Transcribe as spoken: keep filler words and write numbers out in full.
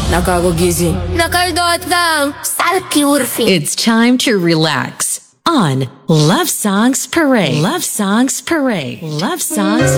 Nakakagising. Nakaldot lang. Salky urfi. It's time to relax on Love Songs Parade. Love Songs Parade. Love Songs